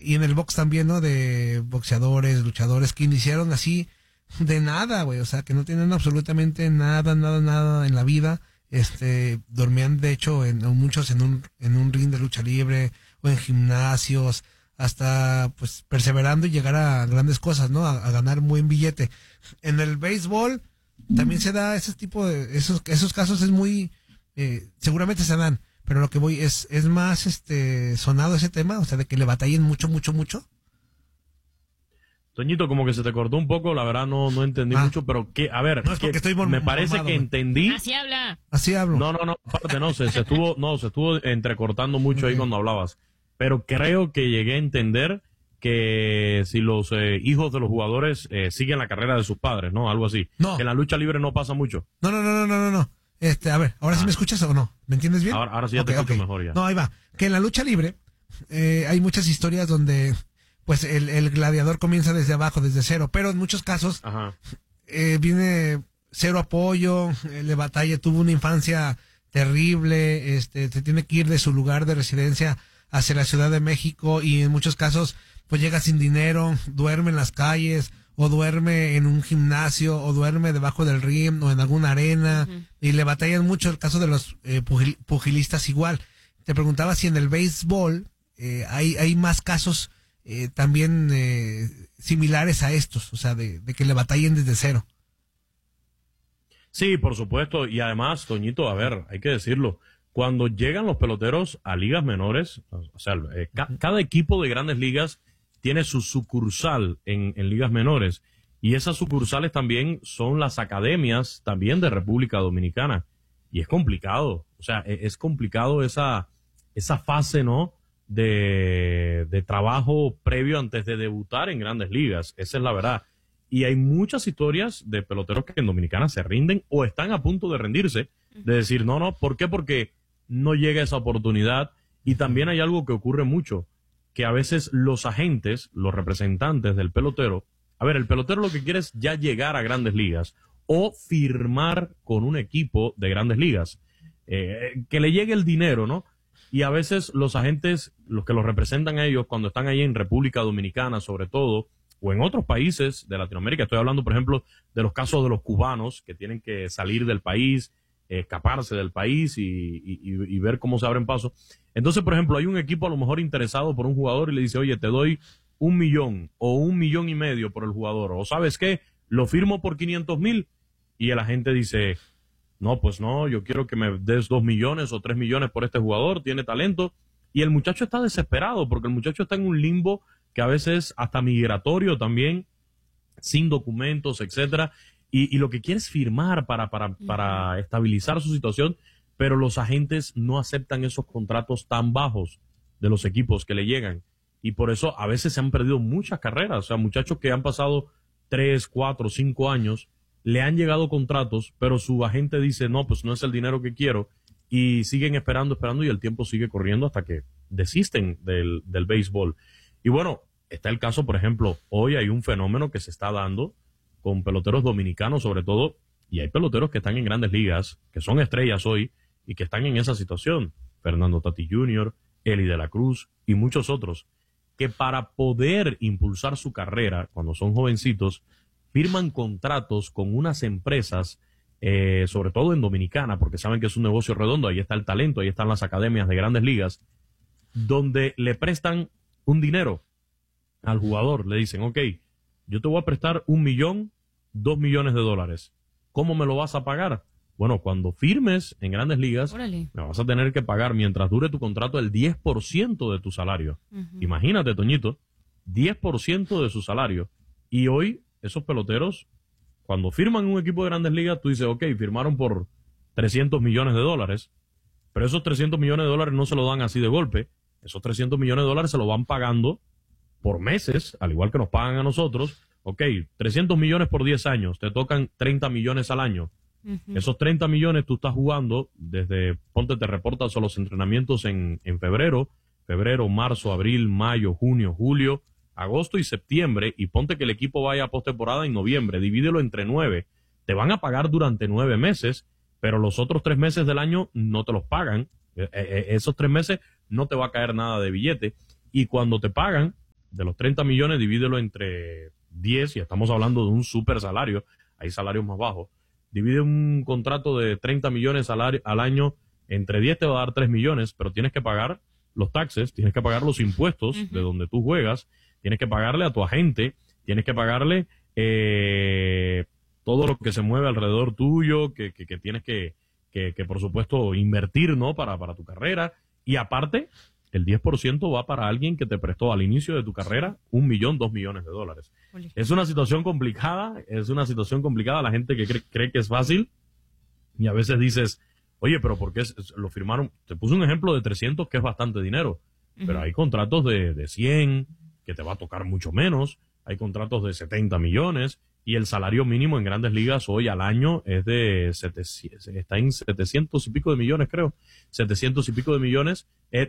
y en el box también, ¿no? De boxeadores, luchadores que iniciaron así de nada, güey, o sea, que no tienen absolutamente nada en la vida. Dormían de hecho muchos en un ring de lucha libre o en gimnasios, hasta pues perseverando y llegar a grandes cosas, ¿no? A ganar buen billete. En el béisbol también se da ese tipo de esos casos, es muy seguramente se dan, pero lo que voy es más sonado ese tema, o sea, de que le batallen mucho. Toñito, como que se te cortó un poco, la verdad no entendí mucho, pero a ver, no, es porque estoy me parece mormado, que entendí. Así habla. Así hablo. No, aparte se estuvo entrecortando mucho ahí cuando hablabas. Pero creo que llegué a entender que si los hijos de los jugadores siguen la carrera de sus padres, ¿no? Algo así. No. Que en la lucha libre no pasa mucho. No. A ver, ¿ahora sí me escuchas o no? ¿Me entiendes bien? Ahora sí ya te escucho mejor ya. No, ahí va. Que en la lucha libre hay muchas historias donde pues el gladiador comienza desde abajo, desde cero, pero en muchos casos viene cero apoyo, le batalla, tuvo una infancia terrible, se tiene que ir de su lugar de residencia hacia la Ciudad de México y en muchos casos pues llega sin dinero, duerme en las calles o duerme en un gimnasio o duerme debajo del ring o en alguna arena y le batallan mucho. El caso de los pugilistas igual. Te preguntaba si en el béisbol hay más casos también similares a estos, o sea, de que le batallen desde cero. Sí, por supuesto, y además, Toñito, a ver, hay que decirlo, cuando llegan los peloteros a ligas menores, o sea, cada equipo de grandes ligas tiene su sucursal en ligas menores, y esas sucursales también son las academias también de República Dominicana, y es complicado, o sea, es complicado esa fase, ¿no?, de trabajo previo antes de debutar en grandes ligas, esa es la verdad. Y hay muchas historias de peloteros que en Dominicana se rinden o están a punto de rendirse, de decir, no, ¿por qué? Porque no llega esa oportunidad. Y también hay algo que ocurre mucho, que a veces los agentes, los representantes del pelotero, a ver, el pelotero lo que quiere es ya llegar a grandes ligas o firmar con un equipo de grandes ligas, que le llegue el dinero, ¿no? Y a veces los agentes, los que los representan a ellos, cuando están ahí en República Dominicana, sobre todo, o en otros países de Latinoamérica, estoy hablando, por ejemplo, de los casos de los cubanos que tienen que salir del país, escaparse del país y ver cómo se abren pasos. Entonces, por ejemplo, hay un equipo a lo mejor interesado por un jugador y le dice, oye, te doy 1 millón o 1,5 millones por el jugador, o ¿sabes qué? Lo firmo por 500,000, y el agente dice, no, pues no, yo quiero que me des 2 millones o 3 millones por este jugador, tiene talento. Y el muchacho está desesperado porque el muchacho está en un limbo que a veces hasta migratorio también, sin documentos, etcétera. Y lo que quiere es firmar para estabilizar su situación, pero los agentes no aceptan esos contratos tan bajos de los equipos que le llegan. Y por eso a veces se han perdido muchas carreras. O sea, muchachos que han pasado 3, 4, 5 años, le han llegado contratos, pero su agente dice, no, pues no es el dinero que quiero, y siguen esperando, y el tiempo sigue corriendo hasta que desisten del béisbol. Y bueno, está el caso, por ejemplo, hoy hay un fenómeno que se está dando con peloteros dominicanos sobre todo, y hay peloteros que están en grandes ligas, que son estrellas hoy, y que están en esa situación. Fernando Tatis Jr., Eli de la Cruz, y muchos otros, que para poder impulsar su carrera, cuando son jovencitos, firman contratos con unas empresas, sobre todo en Dominicana, porque saben que es un negocio redondo, ahí está el talento, ahí están las academias de grandes ligas, donde le prestan un dinero al jugador, le dicen, ok, yo te voy a prestar 1 millón, 2 millones de dólares. ¿Cómo me lo vas a pagar? Bueno, cuando firmes en grandes ligas, Órale, me vas a tener que pagar, mientras dure tu contrato, el 10% de tu salario. Imagínate, Toñito, 10% de su salario. Y hoy, esos peloteros, cuando firman un equipo de grandes ligas, tú dices, ok, firmaron por 300 millones de dólares, pero esos 300 millones de dólares no se lo dan así de golpe. Esos 300 millones de dólares se lo van pagando por meses, al igual que nos pagan a nosotros. Ok, 300 millones por 10 años, te tocan 30 millones al año. Esos 30 millones tú estás jugando desde, ponte, te reportas a los entrenamientos en febrero, marzo, abril, mayo, junio, julio, agosto y septiembre, y ponte que el equipo vaya a postemporada en noviembre, divídelo entre 9. Te van a pagar durante 9 meses, pero los otros 3 meses del año no te los pagan. Esos 3 meses no te va a caer nada de billete, y cuando te pagan, de los 30 millones, divídelo entre 10, y estamos hablando de un super salario, hay salarios más bajos. Divide un contrato de 30 millones al año, entre 10 te va a dar 3 millones, pero tienes que pagar los taxes, tienes que pagar los impuestos de donde tú juegas, tienes que pagarle a tu agente, tienes que pagarle todo lo que se mueve alrededor tuyo, que tienes que por supuesto invertir, ¿no? Para tu carrera, y aparte el 10% va para alguien que te prestó al inicio de tu carrera $1 millón, $2 millones. Es una situación complicada, la gente que cree que es fácil, y a veces dices, oye, pero ¿por qué lo firmaron? Te puse un ejemplo de 300, que es bastante dinero, pero hay contratos de 100, que te va a tocar mucho menos, hay contratos de 70 millones, y el salario mínimo en Grandes Ligas hoy al año es está en 700 y pico de millones, creo. 700 y pico de millones,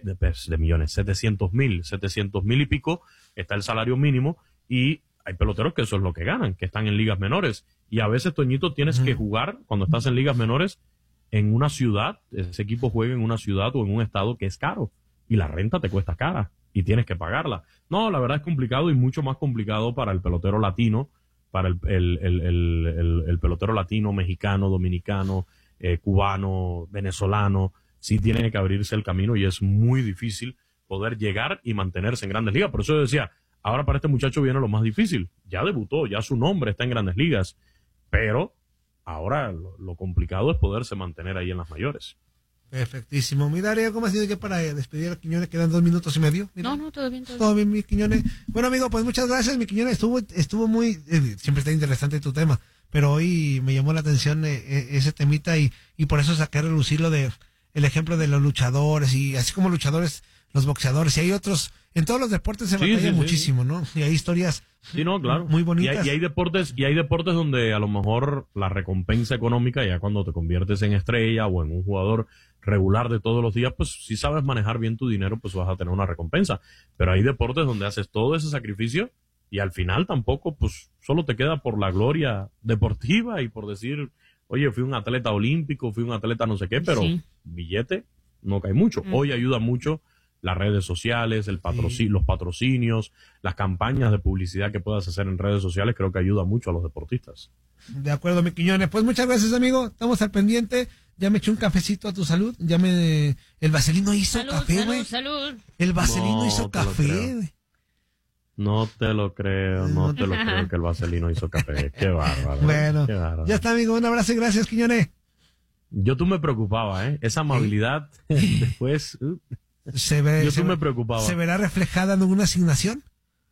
700 mil y pico está el salario mínimo, y hay peloteros que eso es lo que ganan, que están en ligas menores. Y a veces, Toñito, tienes que jugar, cuando estás en ligas menores, en una ciudad, ese equipo juega en una ciudad o en un estado que es caro, y la renta te cuesta cara, y tienes que pagarla. No, la verdad es complicado, y mucho más complicado para el pelotero latino, para el pelotero latino, mexicano, dominicano, cubano, venezolano. Sí tiene que abrirse el camino, y es muy difícil poder llegar y mantenerse en Grandes Ligas. Por eso yo decía, ahora para este muchacho viene lo más difícil. Ya debutó, ya su nombre está en Grandes Ligas, pero ahora lo complicado es poderse mantener ahí en las mayores. Perfectísimo. Mi Darío, ¿cómo ha sido que para despedir a Quiñones quedan 2 minutos y medio? Mira. No, todo bien. Todo bien, mi Quiñones. Bueno, amigo, pues muchas gracias, mi Quiñones. Estuvo muy, siempre está interesante tu tema, pero hoy me llamó la atención ese temita, y por eso saqué a relucir el ejemplo de los luchadores, y así como luchadores, los boxeadores, y hay otros, en todos los deportes se batalla muchísimo, ¿no? Y hay historias claro, muy bonitas. Y hay deportes donde a lo mejor la recompensa económica, ya cuando te conviertes en estrella o en un jugador regular de todos los días, pues si sabes manejar bien tu dinero, pues vas a tener una recompensa. Pero hay deportes donde haces todo ese sacrificio y al final tampoco, pues solo te queda por la gloria deportiva y por decir, oye, fui un atleta olímpico, fui un atleta no sé qué, pero billete no cae mucho. Hoy ayuda mucho las redes sociales, los patrocinios, las campañas de publicidad que puedas hacer en redes sociales, creo que ayuda mucho a los deportistas. De acuerdo, mi Quiñones. Pues muchas gracias, amigo. Estamos al pendiente. Ya me eché un cafecito a tu salud. El Vaselino hizo café, güey. Salud. El Vaselino hizo café, güey. No te lo creo que el Vaselino hizo café. Qué bárbaro. Bueno, qué bárbaro. Ya está, amigo. Un abrazo y gracias, Quiñones. Tú me preocupaba, esa amabilidad después. Me preocupaba. ¿Se verá reflejada en alguna asignación?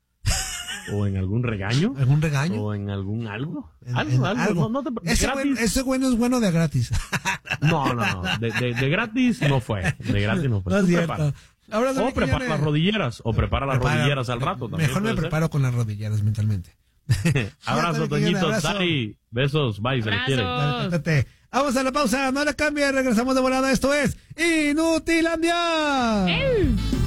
¿O en algún regaño? ¿Algún regaño? ¿O en algún algo? Algo. No ese bueno es bueno de gratis. No. De gratis no fue. De gratis no fue. No es cierto. O prepara las rodilleras. O prepara las rodilleras al rato. Mejor me preparo con las rodilleras mentalmente. Abrazo, Toñito. Sari. Besos. Bye. Se les quiere. Vamos a la pausa. No la cambie. Regresamos de volada. Esto es Inutilandia.